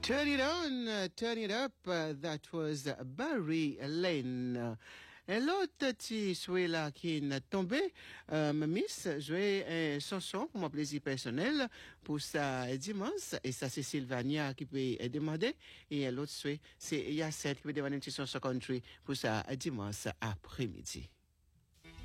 Turn it on, turn it up. That was Barry Lane. Et l'autre petit souhait là qui est tombé, Miss jouer un chanson pour mon plaisir personnel pour ça dimanche. Et ça c'est Sylvania qui peut demander. Et l'autre souhait c'est Yacette qui peut demander une petite chanson country pour ça dimanche après-midi.